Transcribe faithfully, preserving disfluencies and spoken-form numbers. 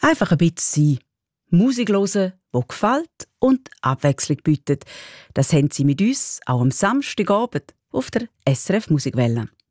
Einfach ein bisschen sein. Musik hören, die gefällt und Abwechslung bietet. Das haben sie mit uns auch am Samstagabend auf der S R F Musikwelle.